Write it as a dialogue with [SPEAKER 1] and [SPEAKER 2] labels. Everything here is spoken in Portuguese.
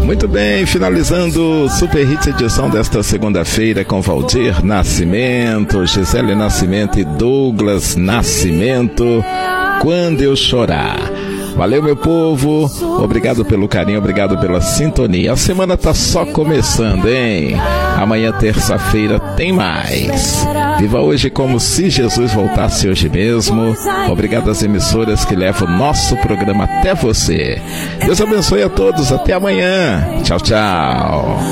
[SPEAKER 1] Muito bem, finalizando o Super Hits edição desta segunda-feira com Valdir Nascimento, Gisele Nascimento e Douglas Nascimento, Quando Eu Chorar. Valeu, meu povo, obrigado pelo carinho, obrigado pela sintonia. A semana tá só começando, hein? Amanhã, terça-feira, tem mais. Viva hoje como se Jesus voltasse hoje mesmo. Obrigado às emissoras que levam o nosso programa até você. Deus abençoe a todos, até amanhã. Tchau, tchau.